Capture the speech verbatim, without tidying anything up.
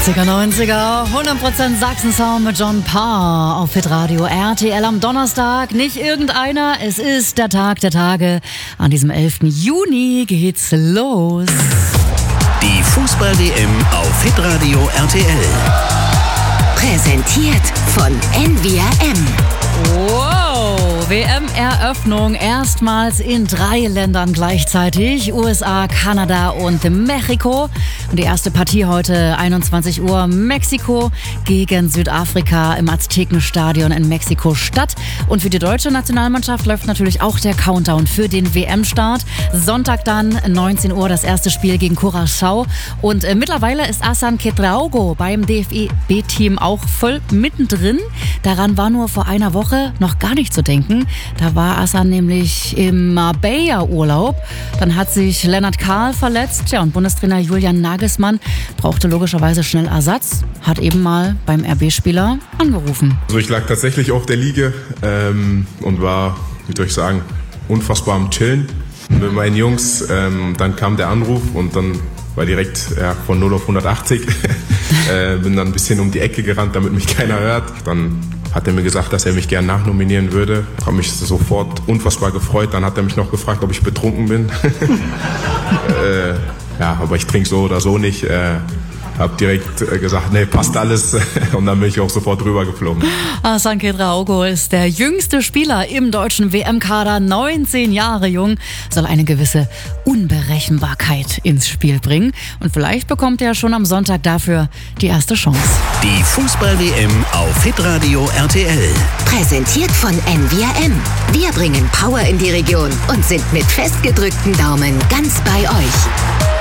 achtziger, neunziger, hundert Prozent Sachsen-Sound mit John Parr auf Hitradio R T L am Donnerstag. Nicht irgendeiner, es ist der Tag der Tage. An diesem elften Juni geht's los. Die Fußball-D M auf Hitradio R T L. Präsentiert von N V R M. Wow, W M-Eröffnung erstmals in drei Ländern gleichzeitig. U S A, Kanada und Mexiko. Und die erste Partie heute einundzwanzig Uhr. Mexiko gegen Südafrika im Aztekenstadion in Mexiko-Stadt. Und für die deutsche Nationalmannschaft läuft natürlich auch der Countdown für den W M-Start. Sonntag dann neunzehn Uhr das erste Spiel gegen Curaçao. Und äh, mittlerweile ist Hassan Kedraogo beim D F B-Team auch voll mittendrin. Daran war nur vor einer Woche noch gar nicht zu denken. Da war Hassan nämlich im Marbella-Urlaub. Dann hat sich Lennart Kahl verletzt. Ja, und Bundestrainer Julian Nagelsmann brauchte logischerweise schnell Ersatz. Hat eben mal beim R B-Spieler angerufen. Also ich lag tatsächlich auf der Liege ähm, und war, wie soll ich sagen, unfassbar am Chillen mit meinen Jungs. Ähm, dann kam der Anruf und dann war direkt ja, von null auf hundertachtzig. äh, bin dann ein bisschen um die Ecke gerannt, damit mich keiner hört. Dann hat er mir gesagt, dass er mich gern nachnominieren würde. Ich habe mich sofort unfassbar gefreut. Dann hat er mich noch gefragt, ob ich betrunken bin. äh, ja, aber ich trinke so oder so nicht. Äh, Hab direkt gesagt, nee, passt alles. Und dann bin ich auch sofort rüber geflogen. Hassan Kedraogo ist der jüngste Spieler im deutschen W M-Kader, neunzehn Jahre jung, soll eine gewisse Unberechenbarkeit ins Spiel bringen. Und vielleicht bekommt er schon am Sonntag dafür die erste Chance. Die Fußball-D M auf Hitradio R T L. Präsentiert von N V R M. Wir bringen Power in die Region und sind mit festgedrückten Daumen ganz bei euch.